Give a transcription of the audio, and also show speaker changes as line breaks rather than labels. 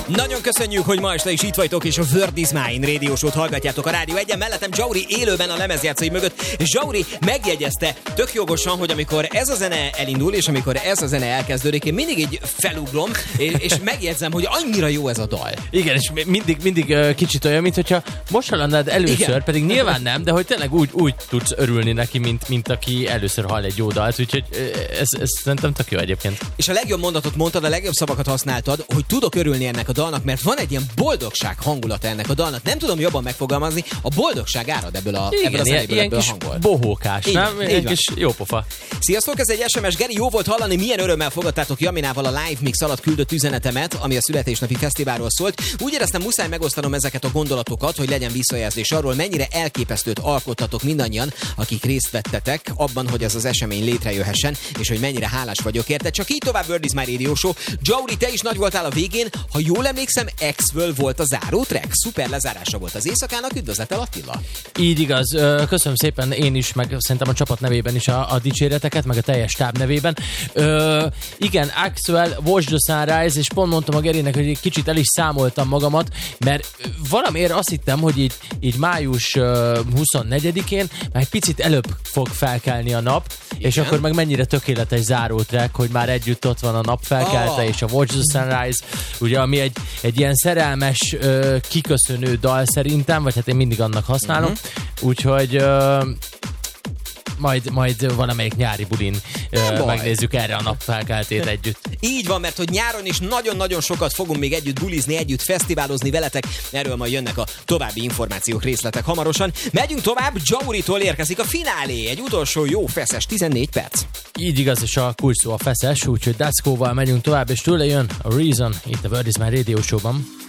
Nagyon köszönjük, hogy ma este is itt vagytok, és a World is Mine Radio Show-t hallgatjátok a Rádió 1-en. Mellettem Zsauri élőben a lemezjátszói mögött, és Zsauri megjegyezte tök jogosan, hogy amikor ez a zene elindul, és amikor ez a zene elkezdődik, én mindig így felugrom, és megjegyzem, hogy annyira jó ez a dal.
Igen, és mindig kicsit olyan, mint hogyha most hallannád először, igen. Pedig nyilván nem, de hogy tényleg úgy tudsz örülni neki, mint aki először hall egy jó dalt, úgyhogy ez szerintem tök jó egyébként.
És a legjobb mondatot mondtad, a legjobb szavakat használtad, hogy tudok örülni ennek a dalnak, mert van egy ilyen boldogság hangulata ennek a dalnak. Nem tudom jobban megfogalmazni, a boldogság árad ebből a zenéből, ebből a hangból.
Bohókás, nem? Egy kis jó pofa.
Sziasztok, ez egy SMS. Geri, jó volt hallani, milyen örömmel fogadtátok Jaminával a live mix alatt küldött üzenetemet, ami a születésnapi fesztiválról szólt. Úgy éreztem, muszáj megosztanom ezeket a gondolatokat, hogy legyen visszajelzés arról, mennyire elképesztőt alkottatok mindannyian, akik részt vettetek abban, hogy ez az esemény létrejöhessen, és hogy mennyire hálás vagyok érte. Csak így tovább, World is Mine Radio Show. Zsauri, te is nagy voltál a végén. Ha jól emlékszem, X-ből volt a záró track. Szuper lezárása volt az éjszakának. Üdvözlettel, Attila!
Így igaz. Köszönöm szépen én is, meg szerintem a csapat nevében is a dicséreteket, meg a teljes stáb nevében. Igen, Axwell, Watch the Sunrise, és pont mondtam a Gerinek, hogy egy kicsit el is számoltam magamat, mert valamiért azt hittem, hogy így május 24-én már egy picit előbb fog felkelni a nap, igen. És akkor meg mennyire tökéletes záró track, hogy már együtt ott van a nap felkelte és a Watch the Sunrise, ugye, ami egy ilyen szerelmes, kiköszönő dal szerintem, vagy hát én mindig annak használom, úgyhogy majd valamelyik nyári bulin megnézzük erre a napfelkeltét együtt.
Így van, mert hogy nyáron is nagyon-nagyon sokat fogunk még együtt bulizni, együtt fesztiválozni veletek. Erről majd jönnek a további információk, részletek hamarosan. Megyünk tovább, Zsauritól érkezik a finálé, egy utolsó jó feszes 14 perc.
Így igaz, és a kulcs szó a feszes, úgyhogy Dackóval megyünk tovább, és tőle jön a Reason itt a World is Mine Radio Show-ban.